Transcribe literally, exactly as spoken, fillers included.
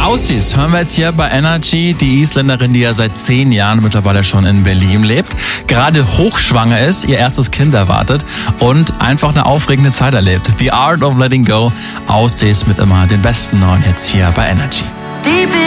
Aussies hören wir jetzt hier bei Energy. Die Isländerin, die ja seit zehn Jahren mittlerweile schon in Berlin lebt, gerade hochschwanger ist, ihr erstes Kind erwartet und einfach eine aufregende Zeit erlebt. The Art of Letting Go. Aussies mit immer den besten neuen Hits hier bei Energy. Deep